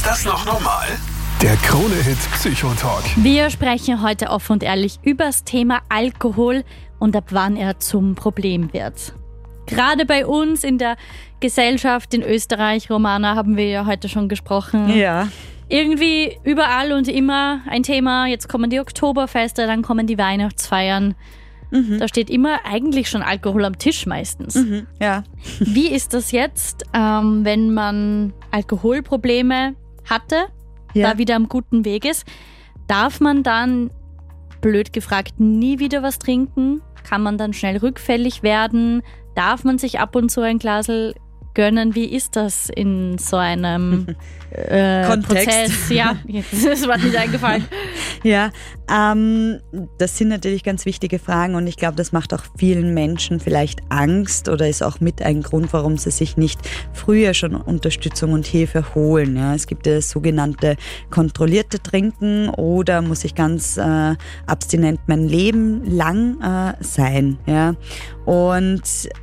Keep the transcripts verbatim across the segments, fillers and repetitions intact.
das noch normal? Der Krone-Hit Psychotalk. Wir sprechen heute offen und ehrlich über das Thema Alkohol und ab wann er zum Problem wird. Gerade bei uns in der Gesellschaft in Österreich, Romana, haben wir ja heute schon gesprochen. Ja. Irgendwie überall und immer ein Thema. Jetzt kommen die Oktoberfeste, dann kommen die Weihnachtsfeiern. Mhm. Da steht immer eigentlich schon Alkohol am Tisch meistens. Mhm, ja. Wie ist das jetzt, ähm, wenn man Alkoholprobleme hatte, ja. da wieder am guten Weg ist? Darf man dann, blöd gefragt, nie wieder was trinken? Kann man dann schnell rückfällig werden? Darf man sich ab und zu ein Glasl gönnen? Wie ist das in so einem äh, Prozess? Ja, das war nicht eingefallen. Ja, ähm, das sind natürlich ganz wichtige Fragen und ich glaube, das macht auch vielen Menschen vielleicht Angst oder ist auch mit ein Grund, warum sie sich nicht früher schon Unterstützung und Hilfe holen. Ja, es gibt ja das sogenannte kontrollierte Trinken oder muss ich ganz äh, abstinent mein Leben lang äh, sein. Ja, und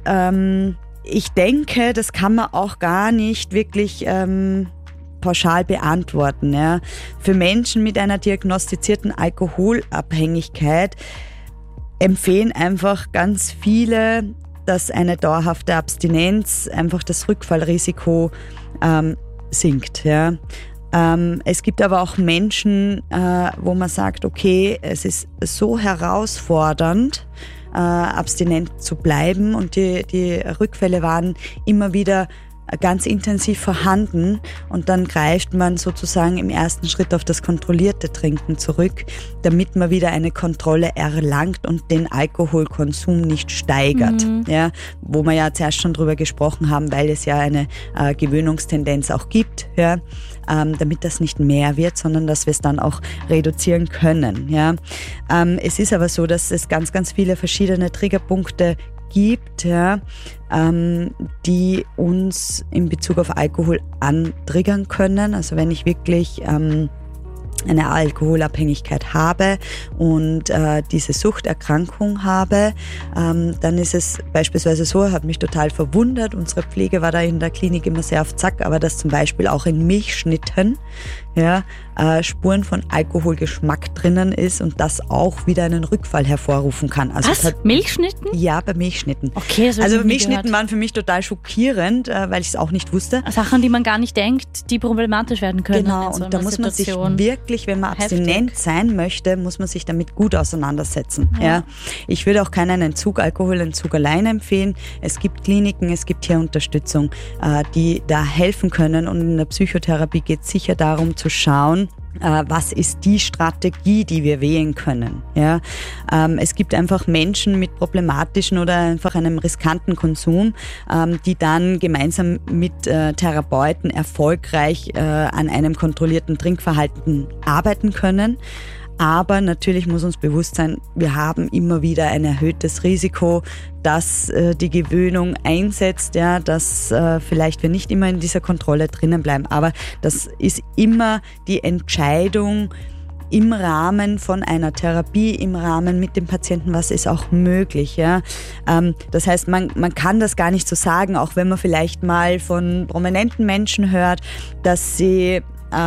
ähm, ich denke, das kann man auch gar nicht wirklich ähm, pauschal beantworten. Ja. Für Menschen mit einer diagnostizierten Alkoholabhängigkeit empfehlen einfach ganz viele, dass eine dauerhafte Abstinenz einfach das Rückfallrisiko ähm, sinkt. Ja. Ähm, es gibt aber auch Menschen, äh, wo man sagt, okay, es ist so herausfordernd, Äh, abstinent zu bleiben und die, die Rückfälle waren immer wieder ganz intensiv vorhanden und dann greift man sozusagen im ersten Schritt auf das kontrollierte Trinken zurück, damit man wieder eine Kontrolle erlangt und den Alkoholkonsum nicht steigert. Mhm. Ja, wo wir ja zuerst schon drüber gesprochen haben, weil es ja eine äh, Gewöhnungstendenz auch gibt, ja, ähm, damit das nicht mehr wird, sondern dass wir es dann auch reduzieren können. Ja. Ähm, es ist aber so, dass es ganz, ganz viele verschiedene Triggerpunkte gibt, ja, ähm, die uns in Bezug auf Alkohol antriggern können. Also wenn ich wirklich ähm, eine Alkoholabhängigkeit habe und äh, diese Suchterkrankung habe, ähm, dann ist es beispielsweise so, hat mich total verwundert, unsere Pflege war da in der Klinik immer sehr auf Zack, aber dass zum Beispiel auch in Milchschnitten ja, äh, Spuren von Alkoholgeschmack drinnen ist und das auch wieder einen Rückfall hervorrufen kann. Also Was? Hat, Milchschnitten? Ja, bei Milchschnitten. Okay, das also Milchschnitten waren für mich total schockierend, äh, weil ich es auch nicht wusste. Sachen, die man gar nicht denkt, die problematisch werden können. Genau, in so und da muss man sich Situation. wirklich, wenn man abstinent Heftig. sein möchte, muss man sich damit gut auseinandersetzen. Ja. Ja. Ich würde auch keinen Entzug, Alkoholentzug allein empfehlen. Es gibt Kliniken, es gibt hier Unterstützung, äh, die da helfen können und in der Psychotherapie geht es sicher darum zu schauen, äh, was ist die Strategie, die wir wählen können. Ja? Ähm, es gibt einfach Menschen mit problematischen oder einfach einem riskanten Konsum, ähm, die dann gemeinsam mit äh, Therapeuten erfolgreich äh, an einem kontrollierten Trinkverhalten arbeiten können. Aber natürlich muss uns bewusst sein, wir haben immer wieder ein erhöhtes Risiko, dass äh, die Gewöhnung einsetzt, ja, dass äh, vielleicht wir nicht immer in dieser Kontrolle drinnen bleiben. Aber das ist immer die Entscheidung im Rahmen von einer Therapie, im Rahmen mit dem Patienten, was ist auch möglich. Ja? Ähm, das heißt, man, man kann das gar nicht so sagen, auch wenn man vielleicht mal von prominenten Menschen hört, dass sie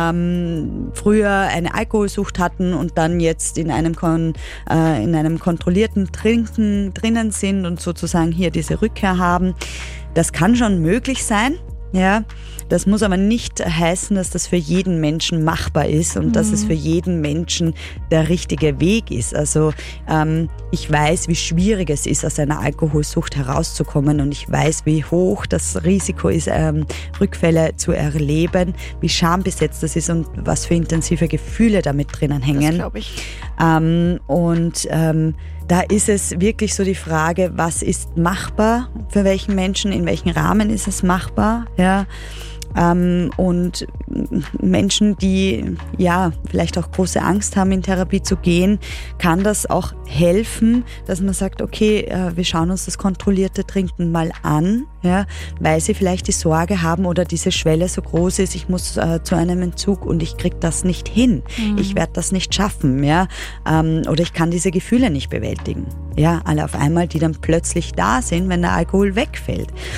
Ähm, früher eine Alkoholsucht hatten und dann jetzt in einem, kon, äh, in einem kontrollierten Trinken drinnen sind und sozusagen hier diese Rückkehr haben. Das kann schon möglich sein. Ja, das muss aber nicht heißen, dass das für jeden Menschen machbar ist und mhm. dass es für jeden Menschen der richtige Weg ist. Also ähm, ich weiß, wie schwierig es ist, aus einer Alkoholsucht herauszukommen und ich weiß, wie hoch das Risiko ist, ähm, Rückfälle zu erleben, wie schambesetzt das ist und was für intensive Gefühle damit drinnen hängen. Das glaube ich. Ähm, und ähm, Da ist es wirklich so die Frage, was ist machbar, für welchen Menschen, in welchem Rahmen ist es machbar, ja. Ähm, und Menschen, die ja vielleicht auch große Angst haben, in Therapie zu gehen, kann das auch helfen, dass man sagt, okay, äh, wir schauen uns das kontrollierte Trinken mal an, ja, weil sie vielleicht die Sorge haben oder diese Schwelle so groß ist, ich muss äh, zu einem Entzug und ich krieg das nicht hin, mhm. ich werde das nicht schaffen, ja, ähm, oder ich kann diese Gefühle nicht bewältigen, ja, alle auf einmal, die dann plötzlich da sind, wenn der Alkohol wegfällt.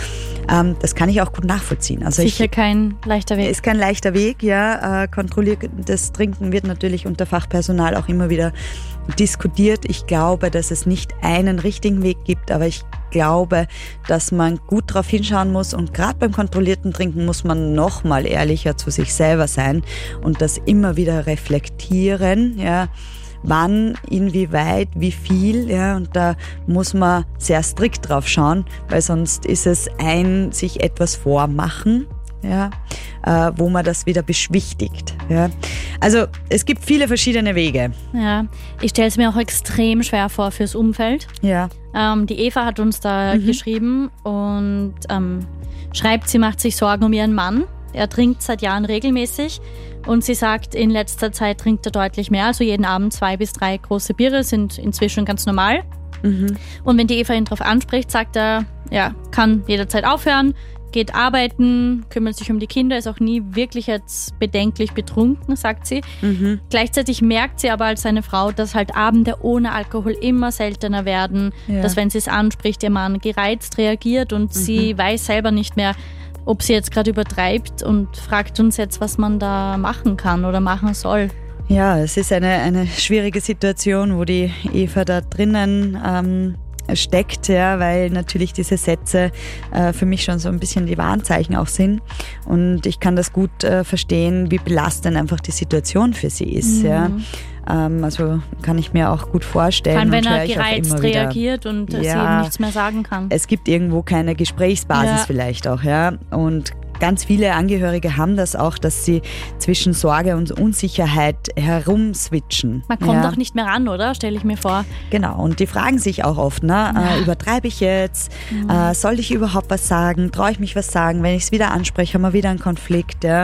Ähm, das kann ich auch gut nachvollziehen. Also Sicher ich, kein leichter Weg. Ist kein leichter Weg, ja. Äh, kontrolliertes Trinken wird natürlich unter Fachpersonal auch immer wieder diskutiert. Ich glaube, dass es nicht einen richtigen Weg gibt, aber ich glaube, dass man gut darauf hinschauen muss und gerade beim kontrollierten Trinken muss man noch mal ehrlicher zu sich selber sein und das immer wieder reflektieren, ja. Wann, inwieweit, wie viel, ja, und da muss man sehr strikt drauf schauen, weil sonst ist es ein sich etwas vormachen, ja, äh, wo man das wieder beschwichtigt, ja. Also es gibt viele verschiedene Wege. Ja, ich stelle es mir auch extrem schwer vor fürs Umfeld. Ja. Ähm, die Eva hat uns da mhm. geschrieben und ähm, schreibt, sie macht sich Sorgen um ihren Mann. Er trinkt seit Jahren regelmäßig und sie sagt, in letzter Zeit trinkt er deutlich mehr. Also jeden Abend zwei bis drei große Biere sind inzwischen ganz normal. Mhm. Und wenn die Eva ihn darauf anspricht, sagt er, ja, kann jederzeit aufhören, geht arbeiten, kümmert sich um die Kinder, ist auch nie wirklich jetzt bedenklich betrunken, sagt sie. Mhm. Gleichzeitig merkt sie aber als seine Frau, dass halt Abende ohne Alkohol immer seltener werden, ja. dass wenn sie es anspricht, ihr Mann gereizt reagiert und mhm. sie weiß selber nicht mehr, ob sie jetzt gerade übertreibt und fragt uns jetzt, was man da machen kann oder machen soll. Ja, es ist eine, eine schwierige Situation, wo die Eva da drinnen ähm, steckt, ja, weil natürlich diese Sätze äh, für mich schon so ein bisschen die Warnzeichen auch sind. Und ich kann das gut äh, verstehen, wie belastend einfach die Situation für sie ist. Mhm. Ja. Ähm, also kann ich mir auch gut vorstellen. Vor allem, wenn er gereizt reagiert und ja, sie eben nichts mehr sagen kann. Es gibt irgendwo keine Gesprächsbasis ja. vielleicht auch, ja. Und ganz viele Angehörige haben das auch, dass sie zwischen Sorge und Unsicherheit herumswitchen. Man kommt ja. doch nicht mehr ran, oder? Stelle ich mir vor. Genau, und die fragen sich auch oft, ne? Ja. Äh, übertreibe ich jetzt? Mhm. Äh, soll ich überhaupt was sagen? Traue ich mich was sagen? Wenn ich es wieder anspreche, haben wir wieder einen Konflikt. Ja?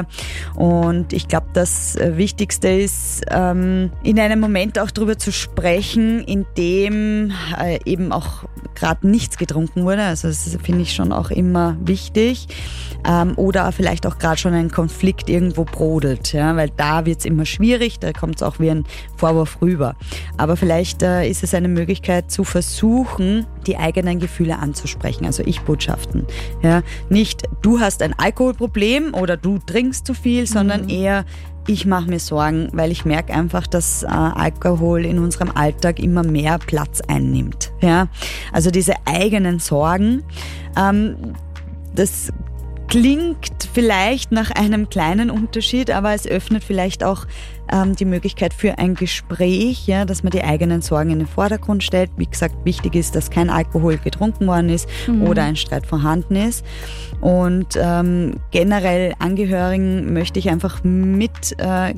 Und ich glaube, das Wichtigste ist, ähm, in einem Moment auch darüber zu sprechen, in dem äh, eben auch gerade nichts getrunken wurde. Also das finde ich schon auch immer wichtig. Ähm, oder vielleicht auch gerade schon ein Konflikt irgendwo brodelt, ja, weil da wird es immer schwierig, da kommt es auch wie ein Vorwurf rüber. Aber vielleicht äh, ist es eine Möglichkeit zu versuchen, die eigenen Gefühle anzusprechen, also Ich-Botschaften. Ja. Nicht, du hast ein Alkoholproblem oder du trinkst zu viel, mhm. sondern eher, ich mache mir Sorgen, weil ich merke einfach, dass äh, Alkohol in unserem Alltag immer mehr Platz einnimmt. Ja? Also diese eigenen Sorgen, ähm, das klingt vielleicht nach einem kleinen Unterschied, aber es öffnet vielleicht auch ähm, die Möglichkeit für ein Gespräch, ja, dass man die eigenen Sorgen in den Vordergrund stellt. Wie gesagt, wichtig ist, dass kein Alkohol getrunken worden ist mhm. oder ein Streit vorhanden ist. Und ähm, generell Angehörigen möchte ich einfach mit äh,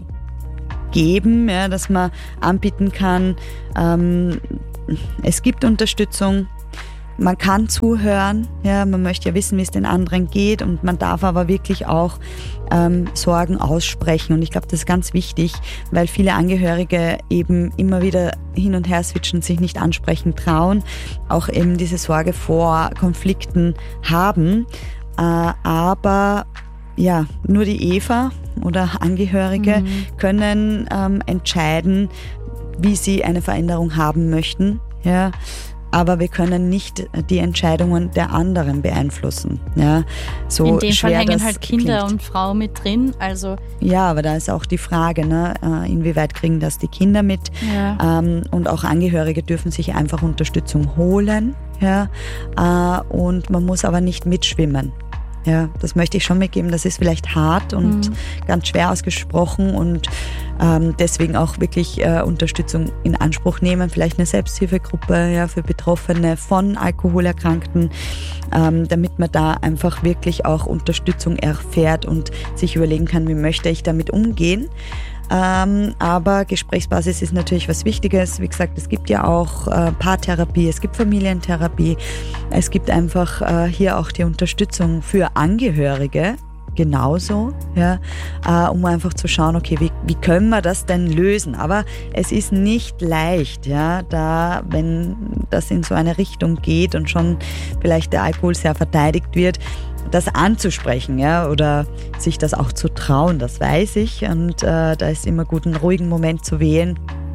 geben, ja, dass man anbieten kann, ähm, es gibt Unterstützung. Man kann zuhören, ja, man möchte ja wissen, wie es den anderen geht und man darf aber wirklich auch ähm, Sorgen aussprechen und ich glaube, das ist ganz wichtig, weil viele Angehörige eben immer wieder hin und her switchen, sich nicht ansprechen trauen, auch eben diese Sorge vor Konflikten haben, äh, aber ja, nur die Eva oder Angehörige mhm. können ähm, entscheiden, wie sie eine Veränderung haben möchten, ja. Aber wir können nicht die Entscheidungen der anderen beeinflussen. Ja, so in dem Fall hängen das halt Kinder klingt. Und Frau mit drin. Also ja, aber da ist auch die Frage, ne, inwieweit kriegen das die Kinder mit? Ja. Ähm, und auch Angehörige dürfen sich einfach Unterstützung holen. Ja, äh, und man muss aber nicht mitschwimmen. Ja, das möchte ich schon mitgeben. Das ist vielleicht hart und mhm. ganz schwer ausgesprochen und ähm, deswegen auch wirklich äh, Unterstützung in Anspruch nehmen. Vielleicht eine Selbsthilfegruppe ja, für Betroffene von Alkoholerkrankten, ähm, damit man da einfach wirklich auch Unterstützung erfährt und sich überlegen kann, wie möchte ich damit umgehen. Ähm, aber Gesprächsbasis ist natürlich was Wichtiges. Wie gesagt, es gibt ja auch äh, Paartherapie, es gibt Familientherapie, es gibt einfach äh, hier auch die Unterstützung für Angehörige genauso, ja, äh, um einfach zu schauen, okay, wie, wie können wir das denn lösen? Aber es ist nicht leicht, ja, da, wenn das in so eine Richtung geht und schon vielleicht der Alkohol sehr verteidigt wird, das anzusprechen, ja, oder sich das auch zu trauen, das weiß ich. Und äh, da ist immer gut, einen ruhigen Moment zu wählen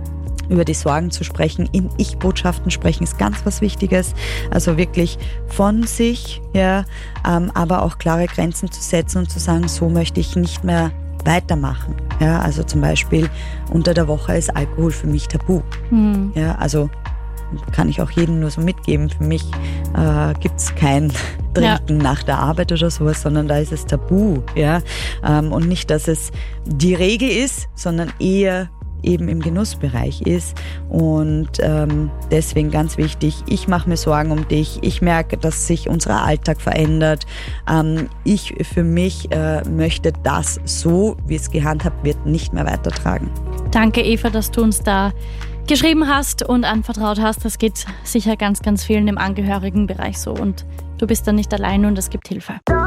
über die Sorgen zu sprechen, in Ich-Botschaften sprechen ist ganz was Wichtiges. Also wirklich von sich, ja, ähm, aber auch klare Grenzen zu setzen und zu sagen, so möchte ich nicht mehr weitermachen. Ja, also zum Beispiel unter der Woche ist Alkohol für mich tabu. Mhm. Ja, also kann ich auch jedem nur so mitgeben. Für mich äh, gibt es kein Trinken ja. nach der Arbeit oder sowas, sondern da ist es tabu. Ja? Ähm, und nicht, dass es die Regel ist, sondern eher eben im Genussbereich ist. Und ähm, deswegen ganz wichtig, ich mache mir Sorgen um dich. Ich merke, dass sich unser Alltag verändert. Ähm, ich für mich äh, möchte das so, wie es gehandhabt wird, nicht mehr weitertragen. Danke, Eva, dass du uns da geschrieben hast und anvertraut hast. Das geht sicher ganz, ganz vielen im Angehörigenbereich so. Und du bist da nicht allein und es gibt Hilfe.